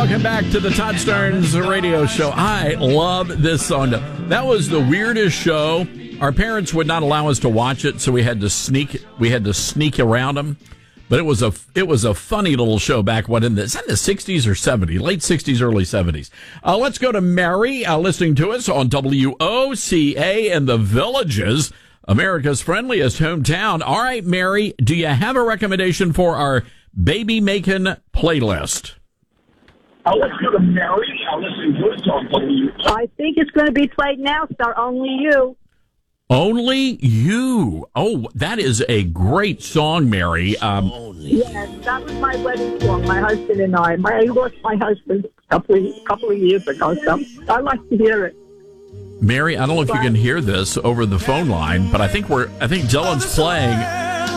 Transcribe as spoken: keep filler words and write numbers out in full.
welcome back to the Todd Stearns Radio Show. I love this song. That was the weirdest show. Our parents would not allow us to watch it, so we had to sneak. We had to sneak around them. But it was a it was a funny little show back when in the, is that in the sixties or seventies, late sixties, early seventies. Uh, let's go to Mary, uh, listening to us on W O C A in the Villages, America's friendliest hometown. All right, Mary, do you have a recommendation for our baby making playlist? Uh, let's go to Mary. Uh, listening to us on W O C A. I think it's going to be played now, Star. Only You. Only You. Oh, that is a great song, Mary. Um, Yes, that was my wedding song, my husband and I. My, I lost my husband a couple of, couple of years ago, so I like to hear it. Mary, I don't know if you can hear this over the phone line, but I think we're I think Dylan's playing